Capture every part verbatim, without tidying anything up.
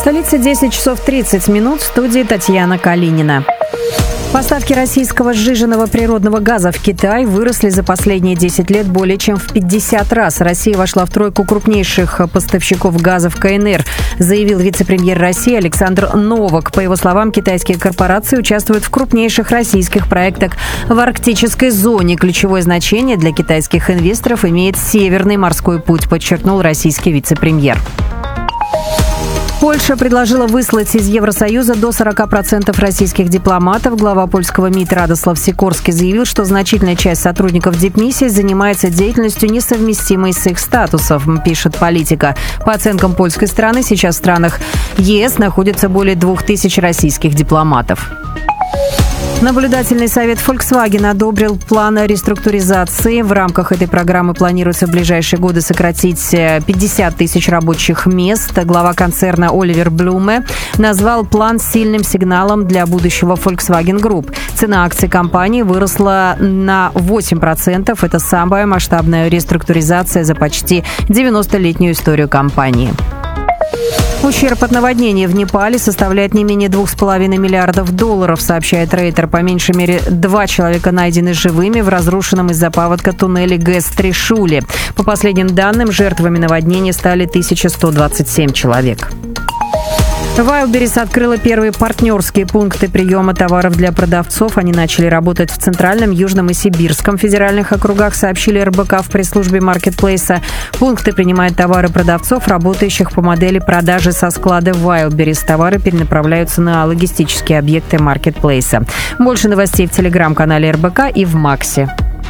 столице десять часов тридцать минут, в студии Татьяна Калинина. Поставки российского сжиженного природного газа в Китай выросли за последние десять лет более чем в пятьдесят раз. Россия вошла в тройку крупнейших поставщиков газа в КНР, заявил вице-премьер России Александр Новак. По его словам, китайские корпорации участвуют в крупнейших российских проектах в арктической зоне. Ключевое значение для китайских инвесторов имеет Северный морской путь, подчеркнул российский вице-премьер. Польша предложила выслать из Евросоюза до сорока процентов российских дипломатов. Глава польского МИД Радослав Сикорский заявил, что значительная часть сотрудников дипмиссии занимается деятельностью, несовместимой с их статусом, пишет «Политика». По оценкам польской стороны, сейчас в странах ЕС находится более двух тысяч российских дипломатов. Наблюдательный совет Volkswagen одобрил план реструктуризации. В рамках этой программы планируется в ближайшие годы сократить пятьдесят тысяч рабочих мест. Глава концерна Оливер Блюме назвал план сильным сигналом для будущего Volkswagen Group. Цена акций компании выросла на восемь процентов. Это самая масштабная реструктуризация за почти девяностолетнюю историю компании. Ущерб от наводнения в Непале составляет не менее двух с половиной миллиардов долларов, сообщает Рейтер. По меньшей мере два человека найдены живыми в разрушенном из-за паводка туннеле ГЭС-Тришули. По последним данным, жертвами наводнения стали тысяча сто двадцать семь человек. Wildberries открыла первые партнерские пункты приема товаров для продавцов. Они начали работать в Центральном, Южном и Сибирском федеральных округах, сообщили эр бэ ка в пресс-службе маркетплейса. Пункты принимают товары продавцов, работающих по модели продажи со склада Wildberries. Товары перенаправляются на логистические объекты маркетплейса. Больше новостей в телеграм-канале эр бэ ка и в Максе.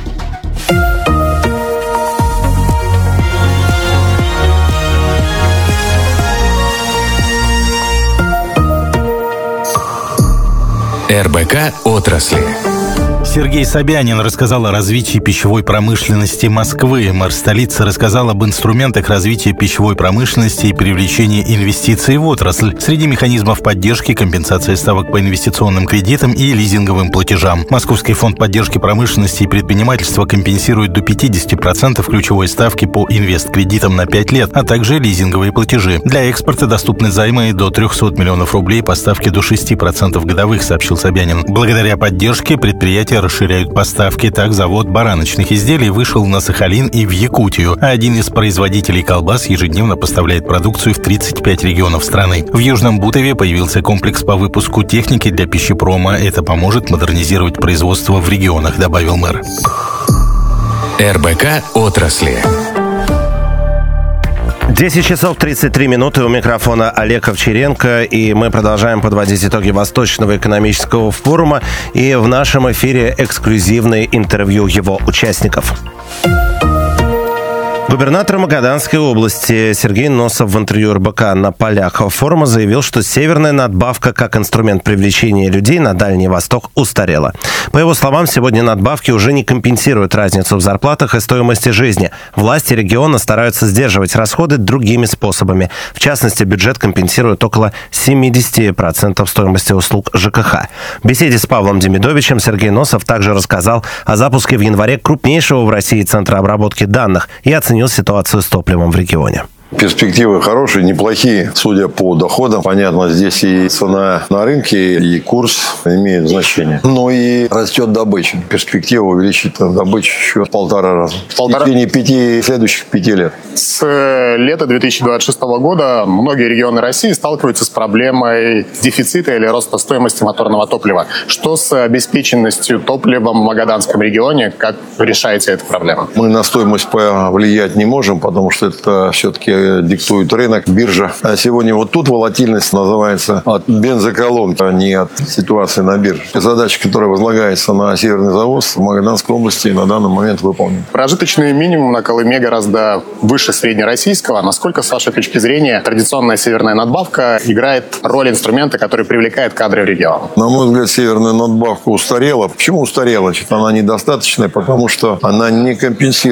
эр бэ ка отрасли. Сергей Собянин рассказал о развитии пищевой промышленности Москвы. Мэр столицы рассказал об инструментах развития пищевой промышленности и привлечения инвестиций в отрасль. Среди механизмов поддержки — компенсация ставок по инвестиционным кредитам и лизинговым платежам. Московский фонд поддержки промышленности и предпринимательства компенсирует до пятидесяти процентов ключевой ставки по инвесткредитам на пять лет, а также лизинговые платежи. Для экспорта доступны займы до трехсот миллионов рублей по ставке до шести процентов годовых, сообщил Собянин. Благодаря поддержке предприятия расширяют поставки. Так, завод бараночных изделий вышел на Сахалин и в Якутию, а один из производителей колбас ежедневно поставляет продукцию в тридцать пять регионов страны. В Южном Бутове появился комплекс по выпуску техники для пищепрома. Это поможет модернизировать производство в регионах, добавил мэр. эр бэ ка отрасли. десять часов тридцать три минуты, у микрофона Олег Овчаренко, и мы продолжаем подводить итоги Восточного экономического форума, и в нашем эфире эксклюзивное интервью его участников. Губернатор Магаданской области Сергей Носов в интервью эр бэ ка на полях форума заявил, что северная надбавка как инструмент привлечения людей на Дальний Восток устарела. По его словам, сегодня надбавки уже не компенсируют разницу в зарплатах и стоимости жизни. Власти региона стараются сдерживать расходы другими способами. В частности, бюджет компенсирует около семидесяти процентов стоимости услуг жэ ка ха. В беседе с Павлом Демидовичем Сергей Носов также рассказал о запуске в январе крупнейшего в России центра обработки данных и оценил ситуацию с топливом в регионе. Перспективы хорошие, неплохие, судя по доходам. Понятно, здесь и цена на рынке, и курс имеют значение. Но и растет добыча. Перспектива увеличить добычу еще в полтора раза. Полтора... В течение пяти, следующих пяти лет. С лета две тысячи двадцать шестого года многие регионы России сталкиваются с проблемой дефицита или роста стоимости моторного топлива. Что с обеспеченностью топливом в Магаданском регионе? Как вы решаете эту проблему? Мы на стоимость повлиять не можем, потому что это все-таки диктует рынок, биржа. А сегодня вот тут волатильность называется от бензоколонки, а не от ситуации на бирже. Задача, которая возлагается на северный завод в Магаданской области, на данный момент выполнена. Прожиточный минимум на Колыме гораздо выше среднероссийского. Насколько, с вашей точки зрения, традиционная северная надбавка играет роль инструмента, который привлекает кадры в регион? На мой взгляд, северная надбавка устарела. Почему устарела? Она недостаточная, потому что она не компенсирует